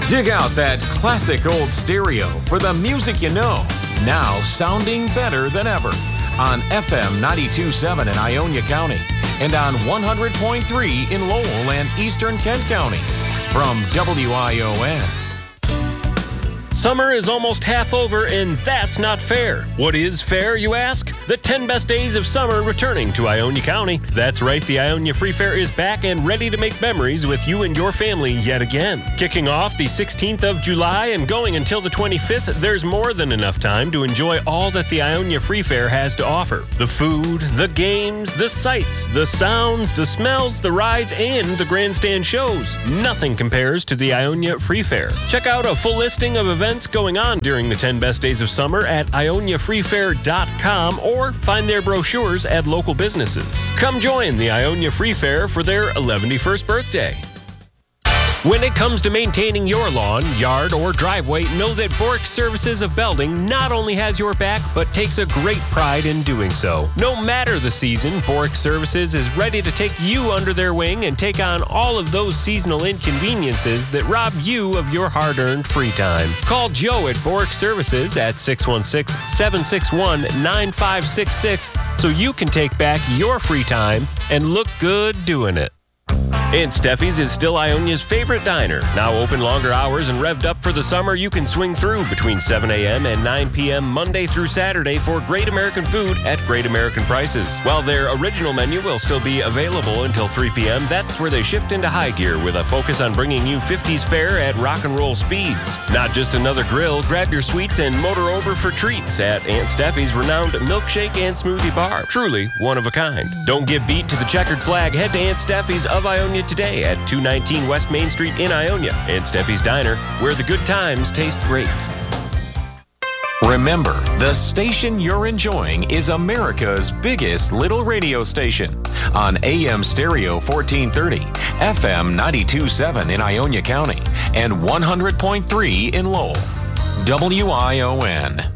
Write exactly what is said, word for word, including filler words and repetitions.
Dig out that classic old stereo for the music you know, now sounding better than ever on F M ninety-two point seven in Ionia County and on one hundred point three in Lowell and Eastern Kent County. From W I O N. Summer is almost half over, and that's not fair. What is fair, you ask? The ten best days of summer returning to Ionia County. That's right, the Ionia Free Fair is back and ready to make memories with you and your family yet again. Kicking off the sixteenth of July and going until the twenty-fifth, there's more than enough time to enjoy all that the Ionia Free Fair has to offer. The food, the games, the sights, the sounds, the smells, the rides, and the grandstand shows. Nothing compares to the Ionia Free Fair. Check out a full listing of events going on during the ten best days of summer at ionia free fair dot com or find their brochures at local businesses. Come join the Ionia Free Fair for their eleventy-first birthday. When it comes to maintaining your lawn, yard, or driveway, know that Bork Services of Belding not only has your back, but takes a great pride in doing so. No matter the season, Bork Services is ready to take you under their wing and take on all of those seasonal inconveniences that rob you of your hard-earned free time. Call Joe at Bork Services at six one six, seven six one, nine five six six so you can take back your free time and look good doing it. Aunt Steffi's is still Ionia's favorite diner. Now open longer hours and revved up for the summer, you can swing through between seven a.m. and nine p.m. Monday through Saturday for great American food at great American prices. While their original menu will still be available until three p.m., that's where they shift into high gear with a focus on bringing you fifties fare at rock and roll speeds. Not just another grill, grab your sweets and motor over for treats at Aunt Steffi's renowned milkshake and smoothie bar. Truly one of a kind. Don't get beat to the checkered flag. Head to Aunt Steffi's of Ionia today at two nineteen West Main Street in Ionia. Aunt Steffi's Diner, where the good times taste great. Remember, the station you're enjoying is America's biggest little radio station on A M Stereo fourteen thirty, F M ninety-two point seven in Ionia County, and one hundred point three in Lowell. W I O N.